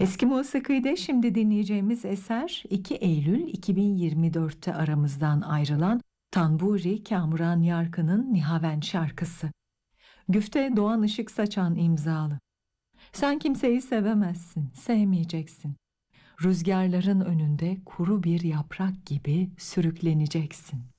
Eski Musiki'de şimdi dinleyeceğimiz eser 2 Eylül 2024'te aramızdan ayrılan Tanburi Kamuran Yarkı'nın Nihaven şarkısı. Güfte Doğan Işık Saçan imzalı. Sen kimseyi sevemezsin, sevmeyeceksin. Rüzgarların önünde kuru bir yaprak gibi sürükleneceksin.